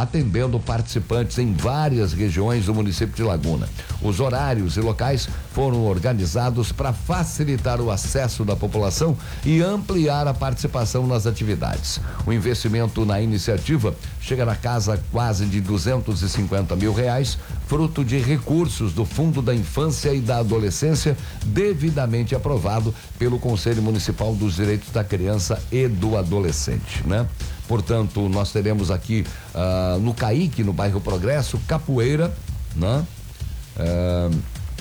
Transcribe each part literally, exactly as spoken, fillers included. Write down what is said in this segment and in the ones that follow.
atendendo participantes em várias regiões do município de Laguna. Os horários e locais foram organizados para facilitar o acesso da população e ampliar a participação nas atividades. O investimento na iniciativa chega na casa quase de duzentos e cinquenta mil reais, fruto de recursos do Fundo da Infância e da Adolescência, devidamente aprovado pelo Conselho Municipal dos Direitos da Criança e do Adolescente, né? Portanto, nós teremos aqui uh, no Caique, no bairro Progresso, capoeira, né? Uh,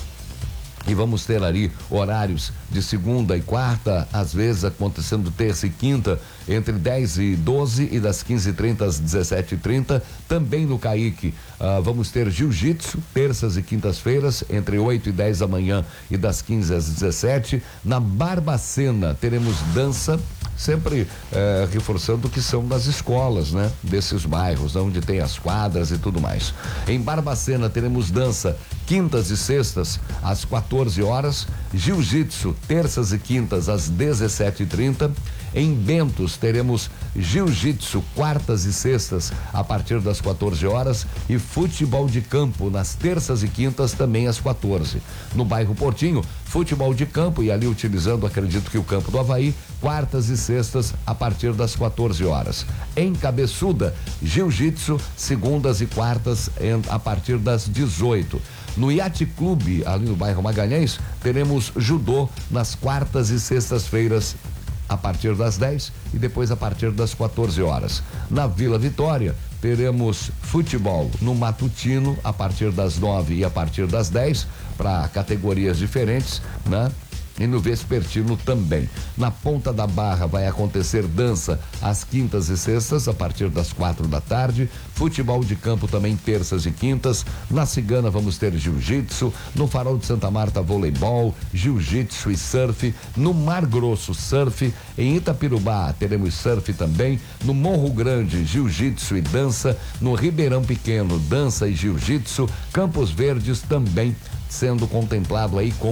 E vamos ter ali horários de segunda e quarta, às vezes acontecendo terça e quinta, entre dez e doze e das quinze e trinta às dezessete e trinta. Também no Caique, ah, vamos ter jiu-jitsu, terças e quintas-feiras, entre oito e dez da manhã e das quinze às dezessete. Na Barbacena, teremos dança, sempre eh, reforçando que são das escolas, né? Desses bairros, onde tem as quadras e tudo mais. Em Barbacena teremos dança quintas e sextas às quatorze horas, jiu-jitsu terças e quintas às dezessete e trinta. Em Bentos teremos jiu-jitsu quartas e sextas a partir das quatorze horas e futebol de campo nas terças e quintas também às quatorze. No bairro Portinho, futebol de campo e ali utilizando, acredito que o campo do Avaí, quartas e sextas a partir das quatorze horas. Em Cabeçuda, jiu-jitsu segundas e quartas em, a partir das dezoito. No Yacht Clube, ali no bairro Magalhães, teremos judô nas quartas e sextas-feiras a partir das dez e depois a partir das quatorze horas. Na Vila Vitória, teremos futebol no matutino a partir das nove e a partir das dez para categorias diferentes, né? E no vespertino também. Na Ponta da Barra vai acontecer dança às quintas e sextas a partir das quatro da tarde, futebol de campo também terças e quintas. Na Cigana vamos ter jiu-jitsu, no Farol de Santa Marta voleibol, jiu-jitsu e surf, no Mar Grosso surf, em Itapirubá teremos surf também, no Morro Grande jiu-jitsu e dança, no Ribeirão Pequeno dança e jiu-jitsu, Campos Verdes também sendo contemplado aí com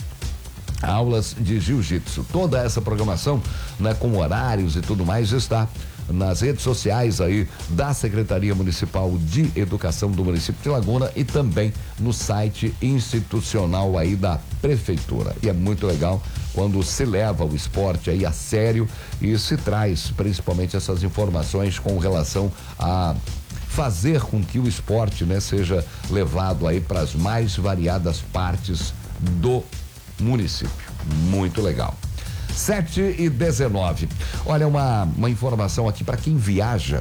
aulas de jiu-jitsu. Toda essa programação, né, com horários e tudo mais, está nas redes sociais aí da Secretaria Municipal de Educação do município de Laguna e também no site institucional aí da Prefeitura. E é muito legal quando se leva o esporte aí a sério e se traz principalmente essas informações com relação a fazer com que o esporte, né, seja levado aí para as mais variadas partes do município. Muito legal. sete e dezenove. Olha, uma, uma informação aqui para quem viaja.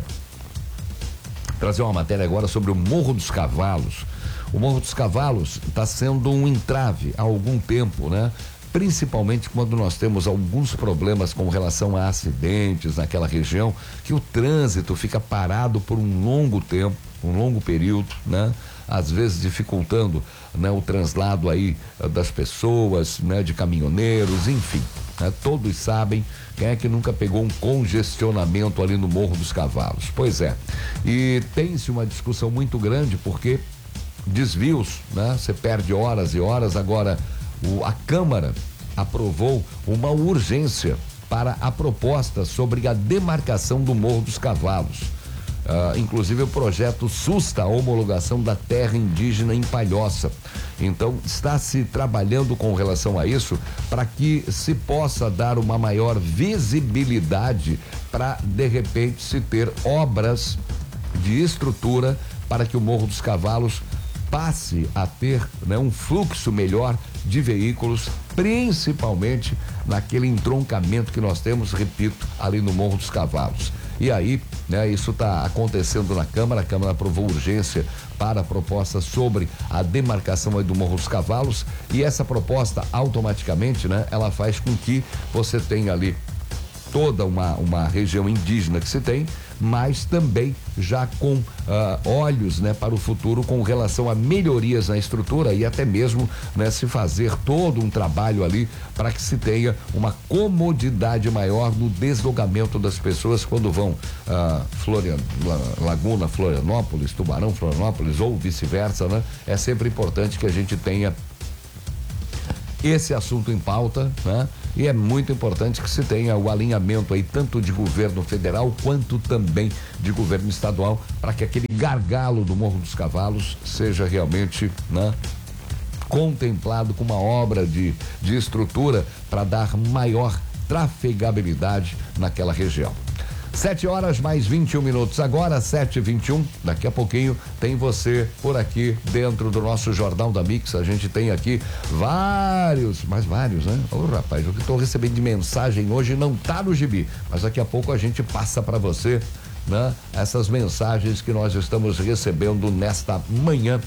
Trazer uma matéria agora sobre o Morro dos Cavalos. O Morro dos Cavalos está sendo um entrave há algum tempo, né? Principalmente quando nós temos alguns problemas com relação a acidentes naquela região, que o trânsito fica parado por um longo tempo, um longo período, né? Às vezes dificultando, né, o translado aí das pessoas, né, de caminhoneiros, enfim, né? Todos sabem, quem é que nunca pegou um congestionamento ali no Morro dos Cavalos? Pois é, e tem-se uma discussão muito grande porque desvios, né? Você perde horas e horas. Agora o, a Câmara aprovou uma urgência para a proposta sobre a demarcação do Morro dos Cavalos. Uh, inclusive o projeto susta a homologação da terra indígena em Palhoça. Então está se trabalhando com relação a isso para que se possa dar uma maior visibilidade para de repente se ter obras de estrutura para que o Morro dos Cavalos passe a ter, né, um fluxo melhor de veículos, principalmente naquele entroncamento que nós temos, repito, ali no Morro dos Cavalos. E aí, né, isso está acontecendo na Câmara. A Câmara aprovou urgência para a proposta sobre a demarcação aí do Morro dos Cavalos, e essa proposta automaticamente, né, ela faz com que você tenha ali toda uma, uma região indígena que se tem, mas também já com uh, olhos, né, para o futuro com relação a melhorias na estrutura e até mesmo, né, se fazer todo um trabalho ali para que se tenha uma comodidade maior no deslocamento das pessoas quando vão uh, Florian, Laguna, Florianópolis, Tubarão, Florianópolis ou vice-versa, né? É sempre importante que a gente tenha esse assunto em pauta, né? E é muito importante que se tenha o alinhamento aí, tanto de governo federal quanto também de governo estadual, para que aquele gargalo do Morro dos Cavalos seja realmente, né, contemplado com uma obra de, de estrutura para dar maior trafegabilidade naquela região. Sete horas mais vinte e um minutos agora, sete e vinte e um. Daqui a pouquinho tem você por aqui dentro do nosso Jornal da Mix. A gente tem aqui vários, mas vários, né? Ô, rapaz, o que estou recebendo de mensagem hoje não tá no gibi, mas daqui a pouco a gente passa para você, né? Essas mensagens que nós estamos recebendo nesta manhã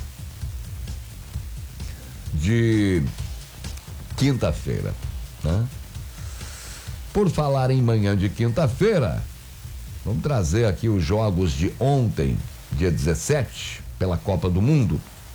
de quinta-feira, né? Por falar em manhã de quinta-feira, vamos trazer aqui os jogos de ontem, dia dezessete, pela Copa do Mundo,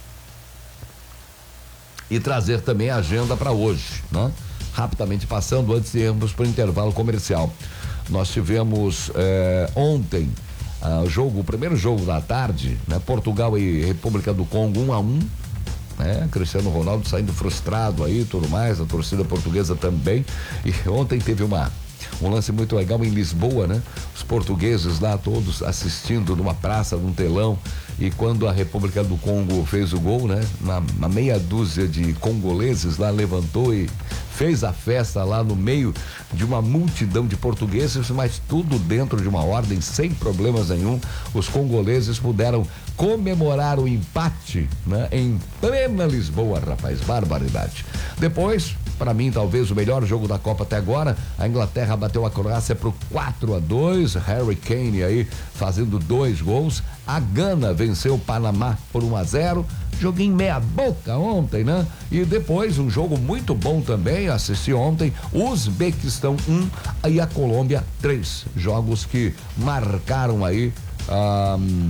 e trazer também a agenda para hoje, né? Rapidamente passando, antes de irmos para o intervalo comercial. Nós tivemos eh, ontem ah, o jogo, o primeiro jogo da tarde, né? Portugal e República do Congo, um a um, né? Cristiano Ronaldo saindo frustrado aí, tudo mais, a torcida portuguesa também. E ontem teve uma um lance muito legal em Lisboa, né? Os portugueses lá todos assistindo numa praça, num telão, e quando a República do Congo fez o gol, né? Uma, uma meia dúzia de congoleses lá levantou e fez a festa lá no meio de uma multidão de portugueses, mas tudo dentro de uma ordem, sem problemas nenhum. Os congoleses puderam comemorar o empate, né? Em plena Lisboa, rapaz, barbaridade. Depois, para mim, talvez o melhor jogo da Copa até agora, a Inglaterra bateu a Croácia pro quatro a dois, Harry Kane aí fazendo dois gols. A Gana venceu o Panamá por um a zero, joguinho meia boca ontem, né? E depois um jogo muito bom também, assisti ontem, Uzbequistão um e a Colômbia três, jogos que marcaram aí um,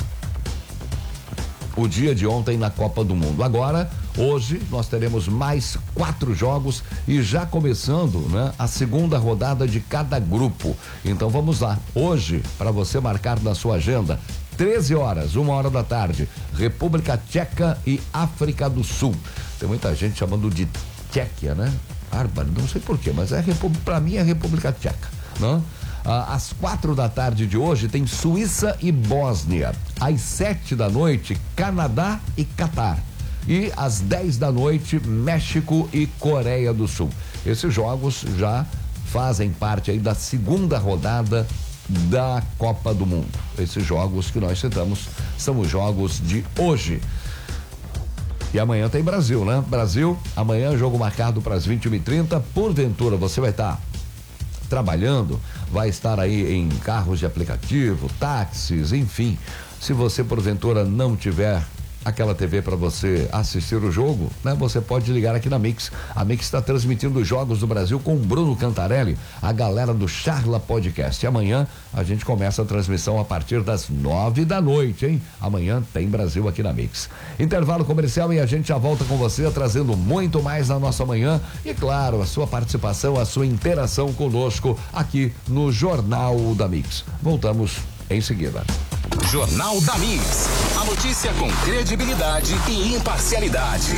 o dia de ontem na Copa do Mundo. Agora, hoje, nós teremos mais quatro jogos e já começando, né, a segunda rodada de cada grupo. Então vamos lá. Hoje, para você marcar na sua agenda, treze horas, uma hora da tarde, República Tcheca e África do Sul. Tem muita gente chamando de Tchequia, né? Bárbaro, não sei porquê, mas é para mim é República Tcheca, né? Ah, às quatro da tarde de hoje tem Suíça e Bósnia. Às sete da noite, Canadá e Catar. E às dez da noite, México e Coreia do Sul. Esses jogos já fazem parte aí da segunda rodada da Copa do Mundo. Esses jogos que nós citamos são os jogos de hoje. E amanhã tem Brasil, né? Brasil, amanhã jogo marcado para as vinte e uma e trinta. Porventura você vai estar trabalhando, vai estar aí em carros de aplicativo, táxis, enfim. Se você porventura não tiver aquela T V para você assistir o jogo, né? Você pode ligar aqui na Mix. A Mix está transmitindo os Jogos do Brasil com o Bruno Cantarelli, a galera do Charla Podcast. E amanhã a gente começa a transmissão a partir das nove da noite, hein? Amanhã tem Brasil aqui na Mix. Intervalo comercial e a gente já volta com você trazendo muito mais na nossa manhã e, claro, a sua participação, a sua interação conosco aqui no Jornal da Mix. Voltamos em seguida. Jornal da Mix. A notícia com credibilidade e imparcialidade.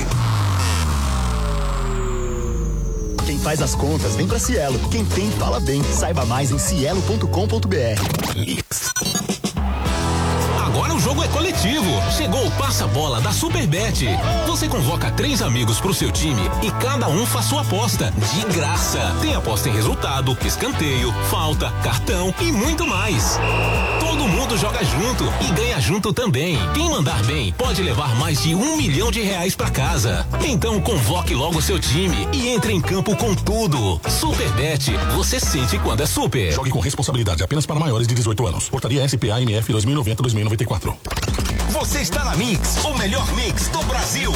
Quem faz as contas vem pra Cielo. Quem tem fala bem. Saiba mais em cielo ponto com ponto br. Mix. Agora o jogo é coletivo. Chegou o passa-bola da Superbet. Você convoca três amigos pro seu time e cada um faz sua aposta de graça. Tem aposta em resultado, escanteio, falta, cartão e muito mais. Todo mundo joga junto e ganha junto também. Quem mandar bem pode levar mais de um milhão de reais pra casa. Então convoque logo seu time e entre em campo com tudo. Superbet, você sente quando é super. Jogue com responsabilidade apenas para maiores de dezoito anos. Portaria S P A M F dois mil e noventa a dois mil e noventa e quatro. Você está na Mix, o melhor mix do Brasil.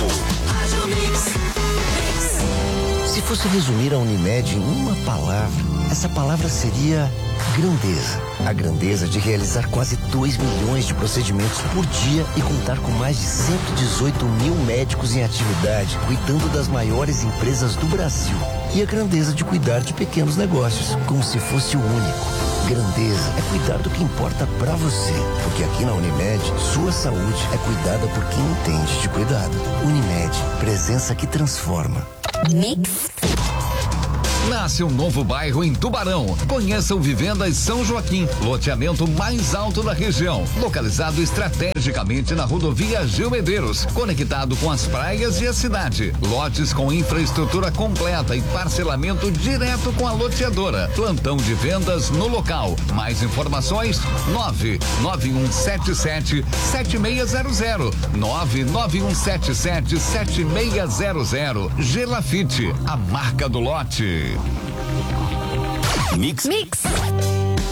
Se fosse resumir a Unimed em uma palavra, essa palavra seria grandeza. A grandeza de realizar quase dois milhões de procedimentos por dia e contar com mais de cento e dezoito mil médicos em atividade, cuidando das maiores empresas do Brasil. E a grandeza de cuidar de pequenos negócios, como se fosse o único. Grandeza é cuidar do que importa pra você, porque aqui na Unimed, sua saúde é cuidada por quem entende de cuidado. Unimed, presença que transforma. Mix. Nasce um novo bairro em Tubarão. Conheça o Vivendas São Joaquim, loteamento mais alto da região, localizado estrategicamente na rodovia Gil Medeiros, conectado com as praias e a cidade. Lotes com infraestrutura completa e parcelamento direto com a loteadora. Plantão de vendas no local. Mais informações: nove nove um sete sete sete seis zero zero. nove nove um sete sete sete seis zero zero. Gelafite, a marca do lote. Mix. Mix.